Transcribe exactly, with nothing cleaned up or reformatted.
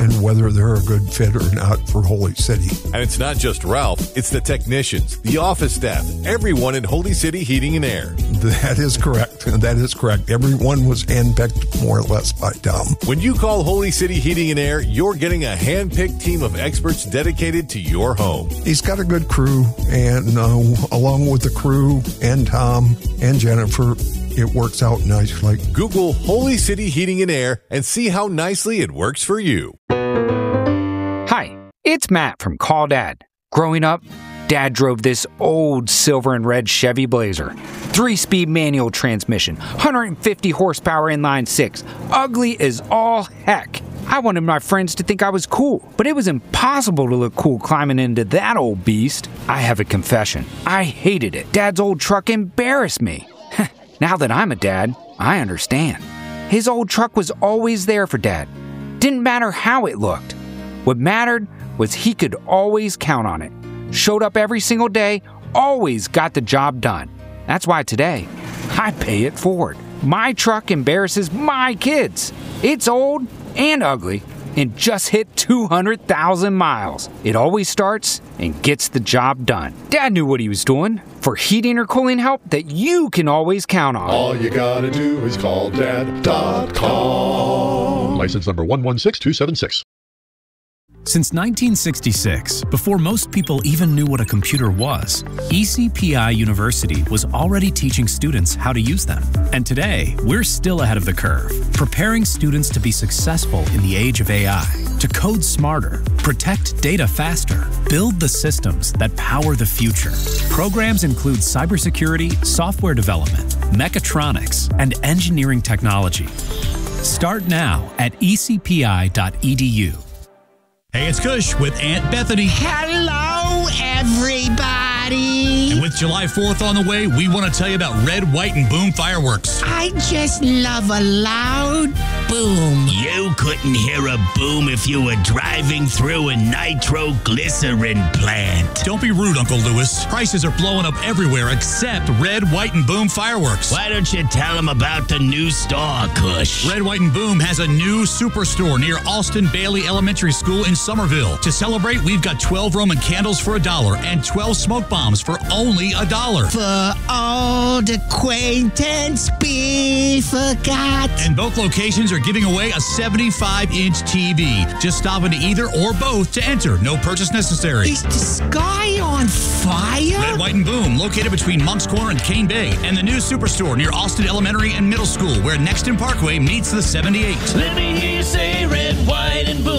and whether they're a good fit or not for Holy City. And it's not just Ralph, it's the technicians, the office staff, everyone in Holy City Heating and Air. That is correct. That is correct. Everyone was handpicked more or less by Tom. When you call Holy City Heating and Air, you're getting a handpicked team of experts dedicated to your home. He's got a good crew, and uh, along with the crew and Tom and Jennifer, it works out nicely. Google Holy City Heating and Air and see how nicely it works for you. Hi, it's Matt from Call Dad. Growing up, Dad drove this old silver and red Chevy Blazer. Three-speed manual transmission, one hundred fifty horsepower inline six. Ugly as all heck. I wanted my friends to think I was cool, but it was impossible to look cool climbing into that old beast. I have a confession. I hated it. Dad's old truck embarrassed me. Now that I'm a dad, I understand. His old truck was always there for Dad. Didn't matter how it looked. What mattered was he could always count on it. Showed up every single day, always got the job done. That's why today, I pay it forward. My truck embarrasses my kids. It's old and ugly and just hit two hundred thousand miles. It always starts and gets the job done. Dad knew what he was doing. For heating or cooling help that you can always count on. All you gotta do is call dad dot com. License number one one six two seven six. Since nineteen sixty-six, before most people even knew what a computer was, E C P I University was already teaching students how to use them. And today, we're still ahead of the curve, preparing students to be successful in the age of A I, to code smarter, protect data faster, build the systems that power the future. Programs include cybersecurity, software development, mechatronics, and engineering technology. Start now at e c p i dot e d u. Hey, it's Kush with Aunt Bethany. Hello, everybody. And with July fourth on the way, we want to tell you about Red, White, and Boom fireworks. I just love a loud boom. You couldn't hear a boom if you were driving through a nitroglycerin plant. Don't be rude, Uncle Lewis. Prices are blowing up everywhere except Red, White, and Boom fireworks. Why don't you tell them about the new store, Kush? Red, White, and Boom has a new superstore near Alston Bailey Elementary School in Somerville. To celebrate, we've got twelve Roman candles for a dollar and twelve smoke bombs for only a dollar. For old acquaintance be forgot. And both locations are giving away a seventy-five inch T V. Just stop into either or both to enter. No purchase necessary. Is the sky on fire? Red, White, and Boom, located between Monk's Corner and Cane Bay, and the new superstore near Alston Elementary and Middle School, where Nexton Parkway meets the seventy-eight. Let me hear you say Red, White, and Boom.